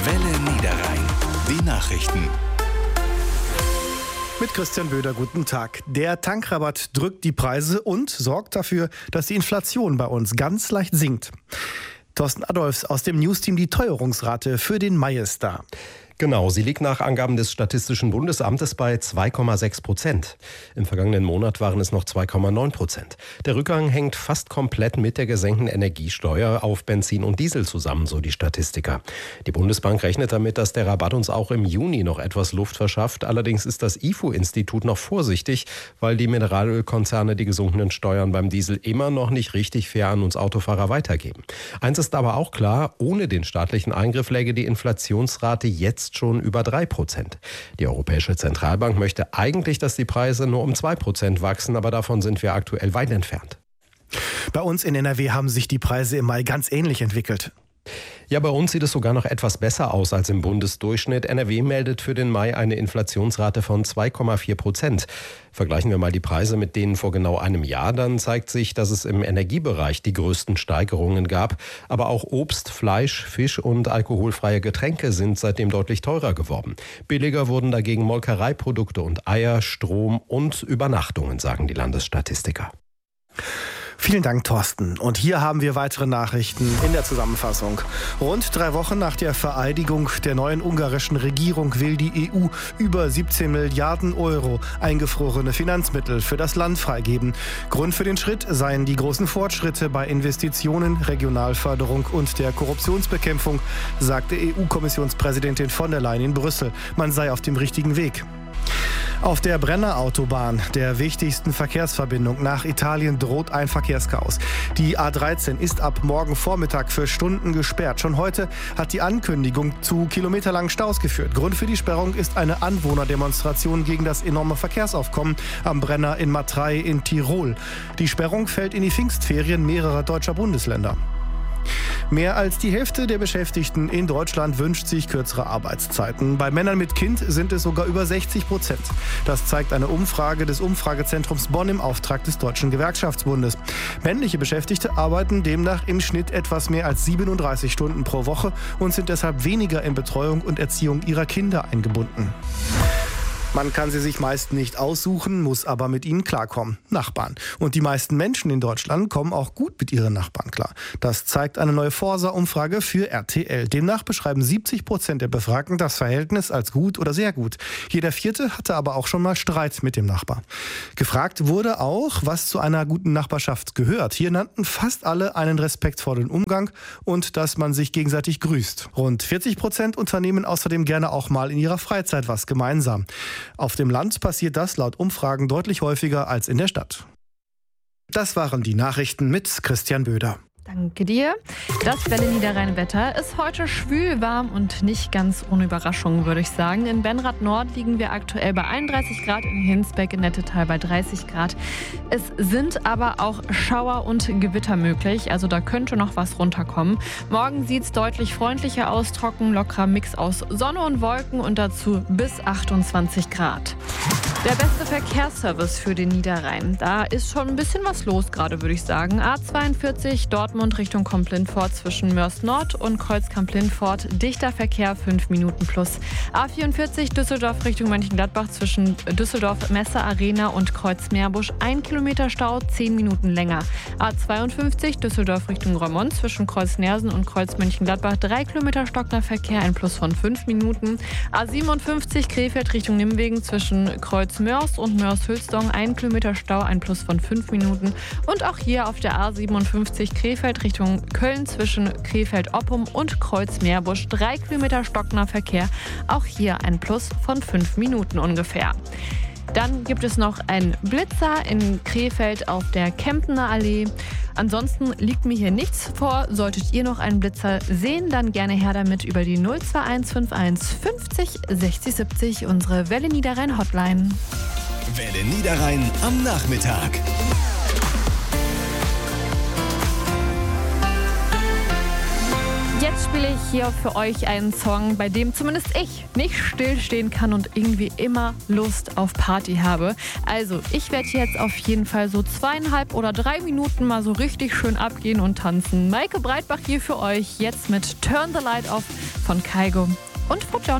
Welle Niederrhein. Die Nachrichten. Mit Christian Böder, guten Tag. Der Tankrabatt drückt die Preise und sorgt dafür, dass die Inflation bei uns ganz leicht sinkt. Thorsten Adolfs aus dem Newsteam, die Teuerungsrate für den Mai ist da. Genau, sie liegt nach Angaben des Statistischen Bundesamtes bei 2,6%. Im vergangenen Monat waren es noch 2,9%. Der Rückgang hängt fast komplett mit der gesenkten Energiesteuer auf Benzin und Diesel zusammen, so die Statistiker. Die Bundesbank rechnet damit, dass der Rabatt uns auch im Juni noch etwas Luft verschafft. Allerdings ist das IFO-Institut noch vorsichtig, weil die Mineralölkonzerne die gesunkenen Steuern beim Diesel immer noch nicht richtig fair an uns Autofahrer weitergeben. Eins ist aber auch klar, ohne den staatlichen Eingriff läge die Inflationsrate jetzt schon über 3%. Die Europäische Zentralbank möchte eigentlich, dass die Preise nur um 2% wachsen, aber davon sind wir aktuell weit entfernt. Bei uns in NRW haben sich die Preise im Mai ganz ähnlich entwickelt. Ja, bei uns sieht es sogar noch etwas besser aus als im Bundesdurchschnitt. NRW meldet für den Mai eine Inflationsrate von 2,4%. Vergleichen wir mal die Preise mit denen vor genau einem Jahr, dann zeigt sich, dass es im Energiebereich die größten Steigerungen gab. Aber auch Obst, Fleisch, Fisch und alkoholfreie Getränke sind seitdem deutlich teurer geworden. Billiger wurden dagegen Molkereiprodukte und Eier, Strom und Übernachtungen, sagen die Landesstatistiker. Vielen Dank, Thorsten. Und hier haben wir weitere Nachrichten in der Zusammenfassung. Rund 3 Wochen nach der Vereidigung der neuen ungarischen Regierung will die EU über 17 Milliarden Euro eingefrorene Finanzmittel für das Land freigeben. Grund für den Schritt seien die großen Fortschritte bei Investitionen, Regionalförderung und der Korruptionsbekämpfung, sagte EU-Kommissionspräsidentin von der Leyen in Brüssel. Man sei auf dem richtigen Weg. Auf der Brenner-Autobahn, der wichtigsten Verkehrsverbindung nach Italien, droht ein Verkehrschaos. Die A13 ist ab morgen Vormittag für Stunden gesperrt. Schon heute hat die Ankündigung zu kilometerlangen Staus geführt. Grund für die Sperrung ist eine Anwohnerdemonstration gegen das enorme Verkehrsaufkommen am Brenner in Matrei in Tirol. Die Sperrung fällt in die Pfingstferien mehrerer deutscher Bundesländer. Mehr als die Hälfte der Beschäftigten in Deutschland wünscht sich kürzere Arbeitszeiten. Bei Männern mit Kind sind es sogar über 60%. Das zeigt eine Umfrage des Umfragezentrums Bonn im Auftrag des Deutschen Gewerkschaftsbundes. Männliche Beschäftigte arbeiten demnach im Schnitt etwas mehr als 37 Stunden pro Woche und sind deshalb weniger in Betreuung und Erziehung ihrer Kinder eingebunden. Man kann sie sich meist nicht aussuchen, muss aber mit ihnen klarkommen. Nachbarn. Und die meisten Menschen in Deutschland kommen auch gut mit ihren Nachbarn klar. Das zeigt eine neue Forsa-Umfrage für RTL. Demnach beschreiben 70% der Befragten das Verhältnis als gut oder sehr gut. Jeder Vierte hatte aber auch schon mal Streit mit dem Nachbar. Gefragt wurde auch, was zu einer guten Nachbarschaft gehört. Hier nannten fast alle einen respektvollen Umgang und dass man sich gegenseitig grüßt. Rund 40% unternehmen außerdem gerne auch mal in ihrer Freizeit was gemeinsam. Auf dem Land passiert das laut Umfragen deutlich häufiger als in der Stadt. Das waren die Nachrichten mit Christian Böder. Danke dir. Das Welle Niederrhein-Wetter ist heute schwül, warm und nicht ganz ohne Überraschung, würde ich sagen. In Benrath Nord liegen wir aktuell bei 31 Grad, in Hinsbeck in Nettetal bei 30 Grad. Es sind aber auch Schauer und Gewitter möglich, also da könnte noch was runterkommen. Morgen sieht es deutlich freundlicher aus, trocken, lockerer Mix aus Sonne und Wolken und dazu bis 28 Grad. Der beste Verkehrsservice für den Niederrhein. Da ist schon ein bisschen was los gerade, würde ich sagen. A42 Dortmund Richtung Komplintfort zwischen Mörs Nord und Kreuzkamp-Lindfort. Dichter Verkehr, 5 Minuten plus. A44 Düsseldorf Richtung Mönchengladbach zwischen Düsseldorf Messe Arena und Kreuz-Meerbusch. 1 Kilometer Stau, 10 Minuten länger. A52 Düsseldorf Richtung Roermond zwischen Kreuz-Nersen und Kreuz-Mönchengladbach. 3 Kilometer stockender Verkehr, ein Plus von 5 Minuten. A57 Krefeld Richtung Nimwegen zwischen Kreuz-Mörs und Mörs-Hülsdong. 1 Kilometer Stau, ein Plus von 5 Minuten. Und auch hier auf der A57 Krefeld Richtung Köln zwischen Krefeld-Oppum und Kreuz-Meerbusch. 3 Kilometer stockender Verkehr. Auch hier ein Plus von 5 Minuten ungefähr. Dann gibt es noch einen Blitzer in Krefeld auf der Kemptener Allee. Ansonsten liegt mir hier nichts vor. Solltet ihr noch einen Blitzer sehen, dann gerne her damit über die 02151 50 60 70, unsere Welle Niederrhein Hotline. Welle Niederrhein am Nachmittag. Jetzt Jetzt spiele ich hier für euch einen Song, bei dem zumindest ich nicht stillstehen kann und irgendwie immer Lust auf Party habe. Also, ich werde jetzt auf jeden Fall so 2,5 oder 3 Minuten mal so richtig schön abgehen und tanzen. Maike Breitbach hier für euch, jetzt mit Turn the Light Off von Kygo und Frau John.